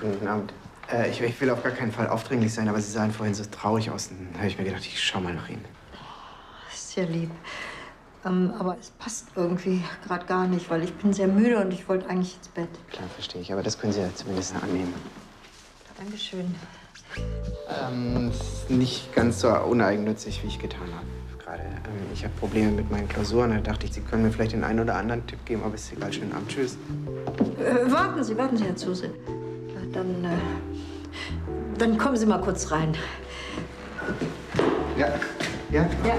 Guten Abend. Ich will auf gar keinen Fall aufdringlich sein, aber Sie sahen vorhin so traurig aus. Dann habe ich mir gedacht, ich schau mal nach Ihnen. Ist sehr lieb. Aber es passt irgendwie gerade gar nicht, weil ich bin sehr müde und ich wollte eigentlich ins Bett. Klar, verstehe ich. Aber das können Sie ja zumindest annehmen. Dankeschön. Ist nicht ganz so uneigennützig, wie ich getan habe gerade. Ich habe Probleme mit meinen Klausuren. Da dachte ich, Sie können mir vielleicht den einen oder anderen Tipp geben. Aber ist egal. Schönen Abend. Tschüss. Warten Sie, Herr Zuse. Dann kommen Sie mal kurz rein. Ja. Ja? Ja.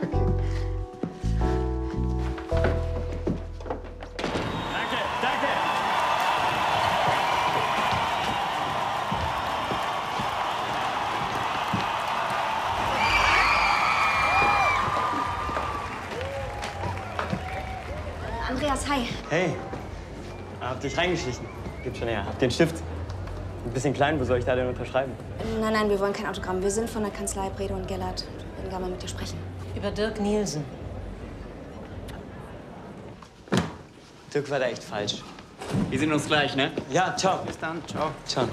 Andreas, hi. Hey, hab dich reingeschlichen. Gib schon her. Hab den Stift. Ein bisschen klein, wo soll ich da denn unterschreiben? Nein, wir wollen kein Autogramm. Wir sind von der Kanzlei Brede und Gellert. Wir würden gerne mal mit dir sprechen. Über Dirk Nielsen. Dirk war da echt falsch. Wir sehen uns gleich, ne? Ja, ciao. Bis dann. Ciao. Ciao.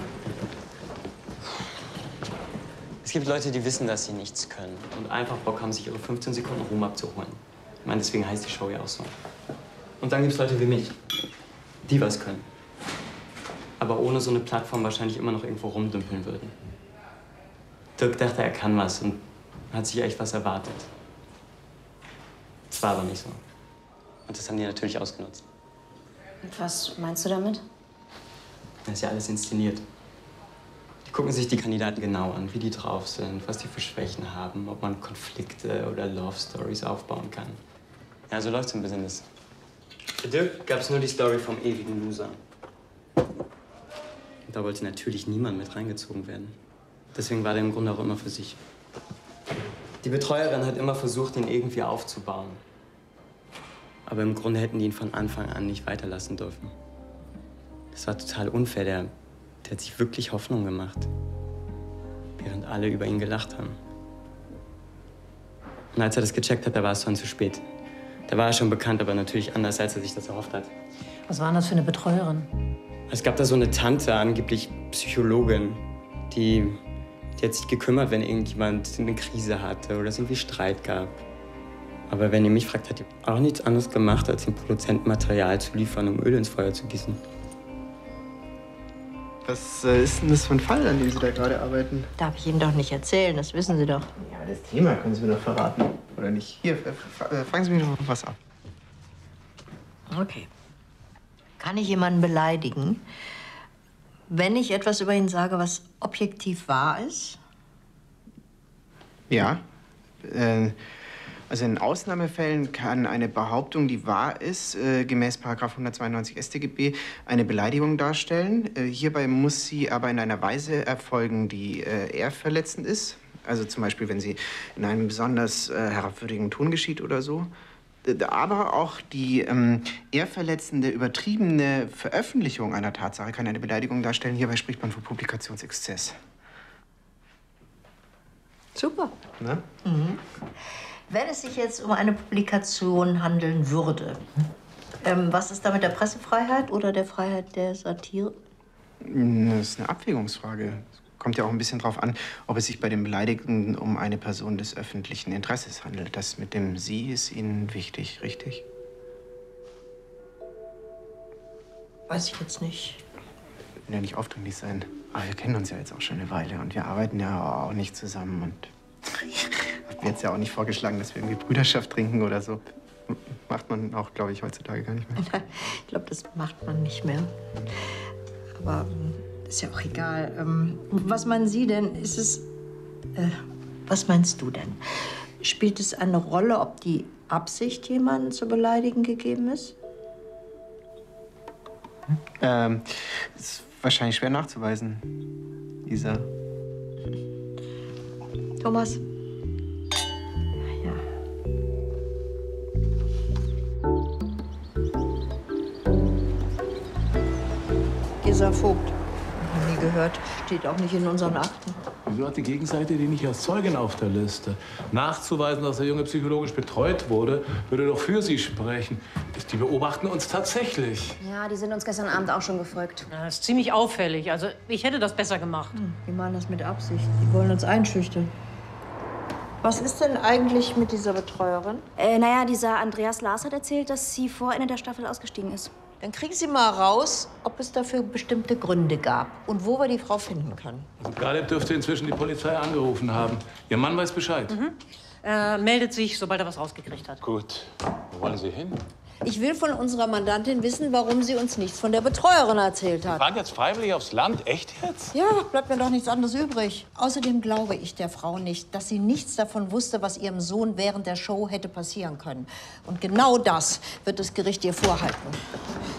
Es gibt Leute, die wissen, dass sie nichts können und einfach Bock haben, sich ihre 15 Sekunden Ruhm abzuholen. Ich meine, deswegen heißt die Show ja auch so. Und dann gibt's Leute wie mich, die was können. Aber ohne so eine Plattform wahrscheinlich immer noch irgendwo rumdümpeln würden. Dirk dachte, er kann was und hat sich echt was erwartet. Das war aber nicht so. Und das haben die natürlich ausgenutzt. Und was meinst du damit? Das ist ja alles inszeniert. Die gucken sich die Kandidaten genau an, wie die drauf sind, was die für Schwächen haben, ob man Konflikte oder Love Stories aufbauen kann. Ja, so läuft's im Business. Für Dirk gab's nur die Story vom ewigen Loser. Und da wollte natürlich niemand mit reingezogen werden. Deswegen war der im Grunde auch immer für sich. Die Betreuerin hat immer versucht, ihn irgendwie aufzubauen. Aber im Grunde hätten die ihn von Anfang an nicht weiterlassen dürfen. Das war total unfair. Der hat sich wirklich Hoffnung gemacht. Während alle über ihn gelacht haben. Und als er das gecheckt hat, da war es schon zu spät. Da war er schon bekannt, aber natürlich anders, als er sich das erhofft hat. Was war denn das für eine Betreuerin? Es gab da so eine Tante, angeblich Psychologin, die hat sich gekümmert, wenn irgendjemand eine Krise hatte oder es irgendwie Streit gab. Aber wenn ihr mich fragt, hat die auch nichts anderes gemacht, als dem Produzenten Material zu liefern, um Öl ins Feuer zu gießen. Was ist denn das für ein Fall, an dem Sie da gerade arbeiten? Darf ich Ihnen doch nicht erzählen, das wissen Sie doch. Ja, das Thema können Sie mir doch verraten. Oder nicht? Hier, fragen Sie mich noch was ab. Okay. Kann ich jemanden beleidigen, wenn ich etwas über ihn sage, was objektiv wahr ist? Ja. Also in Ausnahmefällen kann eine Behauptung, die wahr ist, gemäß § 192 StGB eine Beleidigung darstellen. Hierbei muss sie aber in einer Weise erfolgen, die ehrverletzend ist. Also zum Beispiel, wenn sie in einem besonders herabwürdigen Ton geschieht oder so. Aber auch die ehrverletzende, übertriebene Veröffentlichung einer Tatsache kann eine Beleidigung darstellen. Hierbei spricht man von Publikationsexzess. Super. Na? Mhm. Wenn es sich jetzt um eine Publikation handeln würde, was ist da mit der Pressefreiheit oder der Freiheit der Satire? Das ist eine Abwägungsfrage. Kommt ja auch ein bisschen drauf an, ob es sich bei dem Beleidigten um eine Person des öffentlichen Interesses handelt. Das mit dem Sie ist Ihnen wichtig, richtig? Weiß ich jetzt nicht. Ich will ja nicht aufdringlich sein. Aber wir kennen uns ja jetzt auch schon eine Weile und wir arbeiten ja auch nicht zusammen. Und ich habe jetzt ja auch nicht vorgeschlagen, dass wir irgendwie Brüderschaft trinken oder so. Macht man auch, glaube ich, heutzutage gar nicht mehr. Ich glaube, das macht man nicht mehr. Aber ist ja auch egal. Was meinen Sie denn? Ist es... was meinst du denn? Spielt es eine Rolle, ob die Absicht, jemanden zu beleidigen, gegeben ist? Ist wahrscheinlich schwer nachzuweisen, Lisa. Thomas? Ja. Gesa Vogt. Nie gehört. Steht auch nicht in unseren Akten. Wieso hat die Gegenseite die nicht als Zeugin auf der Liste? Nachzuweisen, dass der Junge psychologisch betreut wurde, würde doch für sie sprechen. Die beobachten uns tatsächlich. Ja, die sind uns gestern Abend auch schon gefolgt. Ja, das ist ziemlich auffällig. Also, ich hätte das besser gemacht. Die machen das mit Absicht. Die wollen uns einschüchtern. Was ist denn eigentlich mit dieser Betreuerin? Naja, dieser Andreas Lars hat erzählt, dass sie vor Ende der Staffel ausgestiegen ist. Dann kriegen Sie mal raus, ob es dafür bestimmte Gründe gab und wo wir die Frau finden können. Also Galeb dürfte inzwischen die Polizei angerufen haben. Ihr Mann weiß Bescheid. Meldet sich, sobald er was rausgekriegt hat. Gut. Wo wollen Sie hin? Ich will von unserer Mandantin wissen, warum sie uns nichts von der Betreuerin erzählt hat. Fahren jetzt freiwillig aufs Land? Echt jetzt? Ja, bleibt mir doch nichts anderes übrig. Außerdem glaube ich der Frau nicht, dass sie nichts davon wusste, was ihrem Sohn während der Show hätte passieren können. Und genau das wird das Gericht ihr vorhalten.